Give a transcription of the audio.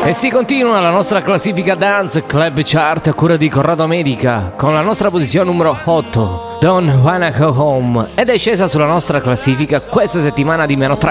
E si continua la nostra classifica Dance Club Chart a cura di Corrado America con la nostra posizione numero 8, Don't Wanna Go Home, ed è scesa sulla nostra classifica questa settimana di -3.